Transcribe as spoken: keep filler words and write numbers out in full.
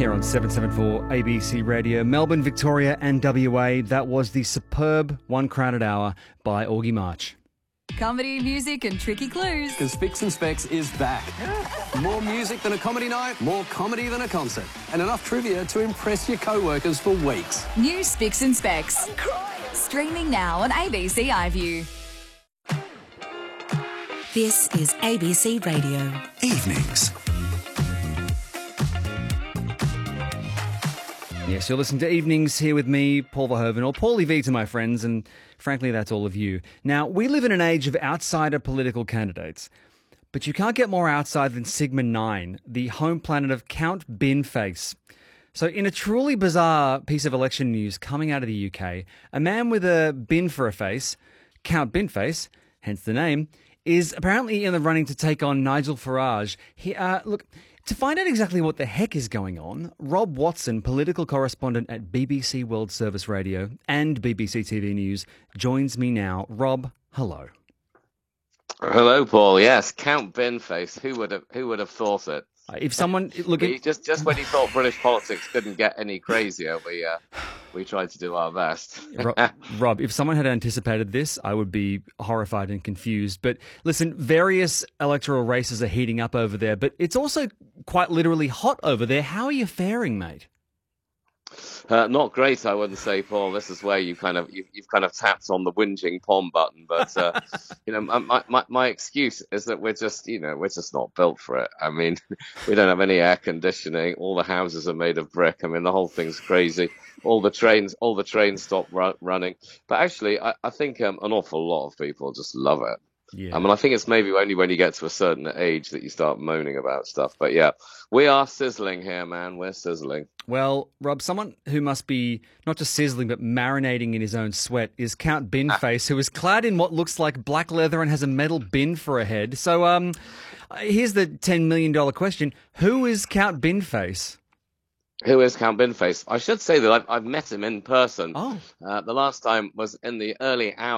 here on seven seventy-four A B C Radio, Melbourne, Victoria and W A. That was the superb One Crowded Hour by Augie March. Comedy, music and tricky clues. Because Spicks and Specs is back. More music than a comedy night, more comedy than a concert, and enough trivia to impress your co-workers for weeks. New Spicks and Specs. Streaming now on A B C iView. This is A B C Radio. Evenings. Yes, you're listening to Evenings here with me, Paul Verhoeven, or Paulie V to my friends, and frankly, that's all of you. Now, we live in an age of outsider political candidates, but you can't get more outside than Sigma nine, the home planet of Count Binface. So in a truly bizarre piece of election news coming out of the U K, a man with a bin for a face, Count Binface, hence the name, is apparently in the running to take on Nigel Farage. He, uh, look... To find out exactly what the heck is going on, Rob Watson, political correspondent at B B C World Service Radio and B B C T V News, joins me now. Rob, hello. Hello, Paul. Yes, Count Binface. Who would have? Who would have thought it? Uh, if someone look, we, just just when he thought British politics couldn't get any crazier, we uh, we tried to do our best. Rob, Rob, if someone had anticipated this, I would be horrified and confused. But listen, various electoral races are heating up over there, but it's also quite literally hot over there. How are you faring, mate? Uh, not great, I wouldn't say, Paul. This is where you kind of you've, you've kind of tapped on the whinging pom button. But uh, you know, my, my my excuse is that we're just you know we're just not built for it. I mean, we don't have any air conditioning. All the houses are made of brick. I mean, the whole thing's crazy. All the trains, all the trains stop ru- running. But actually, I, I think um, an awful lot of people just love it. Yeah. I mean, I think it's maybe only when you get to a certain age that you start moaning about stuff. But yeah, we are sizzling here, man. We're sizzling. Well, Rob, someone who must be not just sizzling but marinating in his own sweat is Count Binface, who is clad in what looks like black leather and has a metal bin for a head. So um, here's the ten million dollars question. Who is Count Binface? Who is Count Binface? I should say that I've, I've met him in person. Oh. Uh, the last time was in the early hours.